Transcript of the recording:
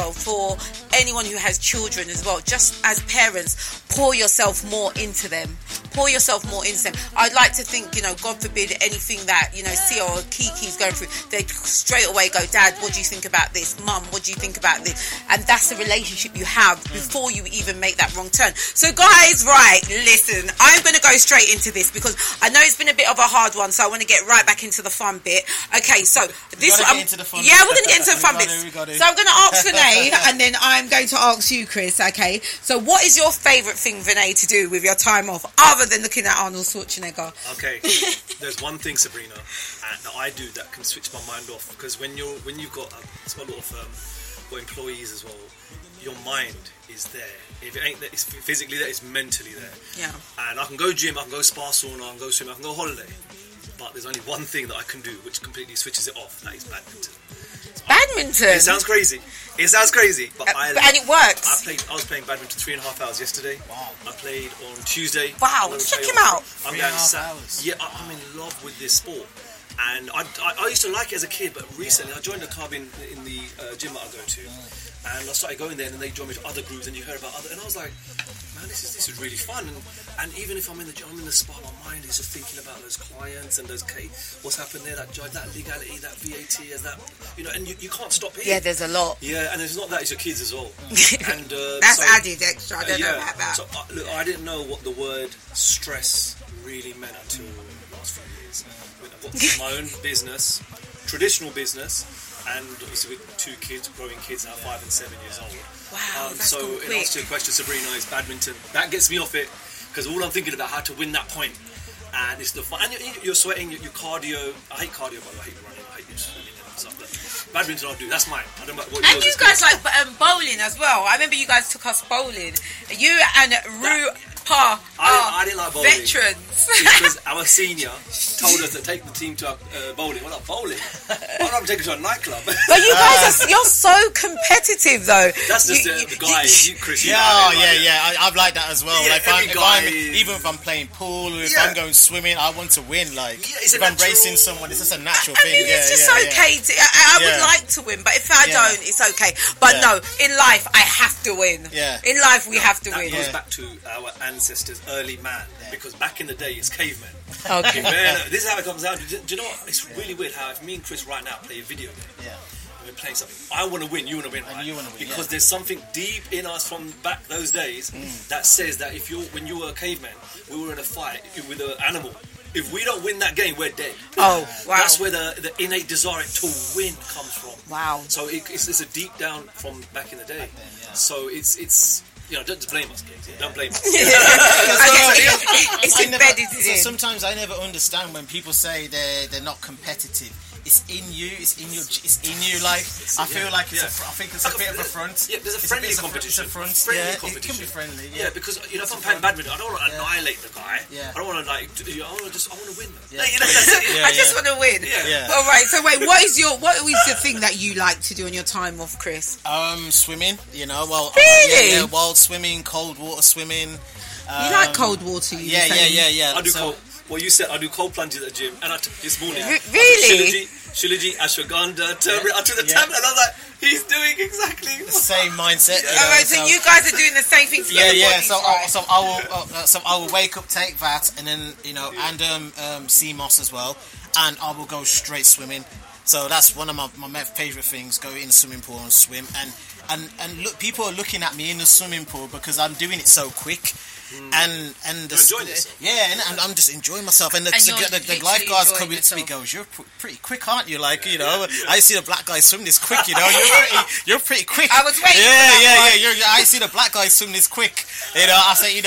well, for anyone who has children as well, just as parents, pour yourself more into them. I'd like to think, God forbid anything that, Sia or Kiki's going through, they straight away go, Dad, what do you think about this? Mum, what do you think about this? And that's the relationship you have before you even make that wrong turn. So guys, right, listen, I'm going to go straight into this because I know it's been a bit of a hard one, so I want to get right back into the fun bit. Okay, so this one, we're going to get into the fun bit. So I'm going to ask Vinay, and then I'm going to ask you, Chris. Okay, so what is your favourite thing, Vinay, to do with your time off, other than looking at Arnold Schwarzenegger? Okay, there's one thing, Sabrina, that I do that can switch my mind off, because when you've got a lot of employees as well, your mind is there. If it ain't there, it's physically there, it's mentally there. Yeah. And I can go gym, I can go spa sauna, I can go swim, I can go holiday. But there's only one thing that I can do which completely switches it off. That is badminton. Badminton? It sounds crazy, but and it works. I was playing badminton 3.5 hours yesterday. Wow. I played on Tuesday. Wow, check him out. I'm 3.5 hours. Yeah, I'm in love with this sport. And I used to like it as a kid, but recently I joined a club in the gym that I go to, and I started going there, and then they joined me to other groups, and you heard about other, and I was like, man, this is really fun. And even if I'm in the gym, I'm in the spa, my mind is just thinking about those clients and those what's happened there, that judge, that legality, that VAT, as that, and you can't stop here. Yeah, there's a lot. Yeah, and it's not that, it's your kids as well. And that's added extra. I don't know about that. So look, I didn't know what the word stress really meant until the last few years. I've got my own business, traditional business, and obviously with 2 kids, growing kids now, 5 and 7 years old. Wow, that's so in answer to your question, Sabrina, is badminton. That gets me off it, because all I'm thinking about how to win that point. And it's the fun. And you're sweating, your cardio. I hate cardio, by the way. I hate running, I hate swimming and stuff. But badminton I'll do. That's mine. I don't know what and you guys like bowling as well. I remember you guys took us bowling. You and Ru Pa I didn't like bowling. Veterans. Because our senior told us to take the team to bowling. We're not bowling. Why don't I take it to a nightclub? But you guys you're so competitive though. That's just the guy, Chris. Yeah, I've like that as well. Yeah, even if I'm playing pool or if I'm going swimming, I want to win. If I'm racing someone, it's just a natural thing. I mean, it's just okay. I would like to win, but if I don't, it's okay. But no, in life, I have to win. Yeah. In life, we have to win. That goes back to our ancestors, early man, because back in the day, it's cavemen. Okay. This is how it comes out. Do you know what? It's really weird how if me and Chris right now play a video game, and we're playing something, I want to win, you want to win, right? Because there's something deep in us from back those days that says that when you were a caveman, we were in a fight with an animal. If we don't win that game, we're dead. Oh, wow. That's where the innate desire to win comes from. Wow. So it's a deep down from back in the day. So it's don't blame us, kids. Don't blame us. It's embedded in. Sometimes I never understand when people say they're not competitive. It's in you. It's in you. Like I feel like I think it's a bit of a front. Yeah, there's a friendly competition. It's a front. Competition. It can be friendly. Yeah, because if I'm playing badminton, I don't want to annihilate the guy. Yeah. I don't want to I want to win. Yeah. I just want to win. Yeah. All right. So wait, what is the thing that you like to do on your time off, Chris? Swimming. Really? Wild swimming, cold water swimming. You like cold water? Yeah. I do cold. Well, you said I do cold plunges at the gym, and this morning, really? Shilajit, ashwagandha, turmeric. I took the tablet, and I was like, he's doing exactly the same mindset. All right, so you guys are doing the same thing. So I will wake up, take that, and then and sea moss as well, and I will go straight swimming. So that's one of my favourite things. Go in the swimming pool and swim, and look, people are looking at me in the swimming pool because I'm doing it so quick. And and I'm just enjoying myself. And the lifeguards come in to me, goes, "You're pretty quick, aren't you?" I see the black guy swim this quick. You're pretty quick. I was waiting. Yeah. I see the black guy swim this quick. I say,